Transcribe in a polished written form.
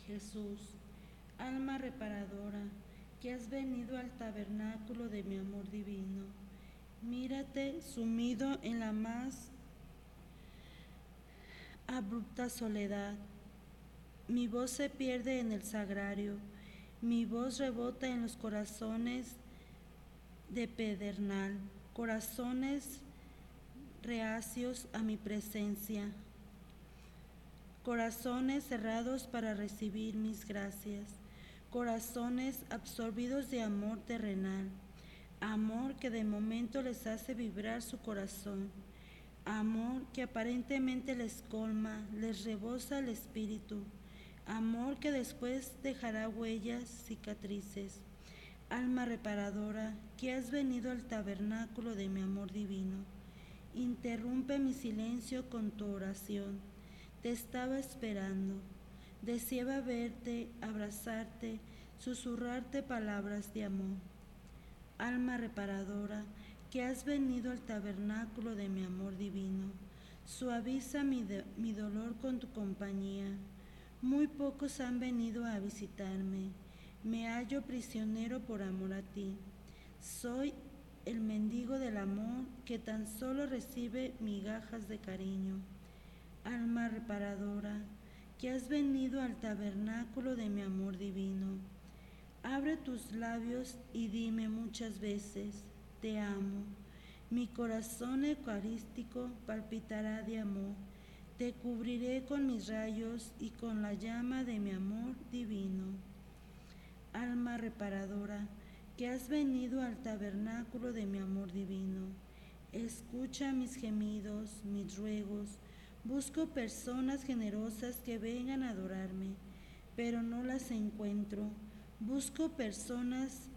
Jesús, alma reparadora, que has venido al tabernáculo de mi amor divino, mírate sumido en la más abrupta soledad. Mi voz se pierde en el sagrario, mi voz rebota en los corazones de pedernal, corazones reacios a mi presencia, corazones cerrados para recibir mis gracias, corazones absorbidos de amor terrenal, amor que de momento les hace vibrar su corazón, amor que aparentemente les colma, les rebosa el espíritu, amor que después dejará huellas, cicatrices. Alma reparadora, que has venido al tabernáculo de mi amor divino, interrumpe mi silencio con tu oración. Te estaba esperando, deseaba verte, abrazarte, susurrarte palabras de amor. Alma reparadora, que has venido al tabernáculo de mi amor divino, suaviza mi dolor con tu compañía. Muy pocos han venido a visitarme, me hallo prisionero por amor a ti. Soy el mendigo del amor que tan solo recibe migajas de cariño. Alma reparadora, que has venido al tabernáculo de mi amor divino, abre tus labios y dime muchas veces, te amo. Mi corazón eucarístico palpitará de amor. Te cubriré con mis rayos y con la llama de mi amor divino. Alma reparadora, que has venido al tabernáculo de mi amor divino, escucha mis gemidos, mis ruegos. Busco personas generosas que vengan a adorarme, pero no las encuentro. Busco personas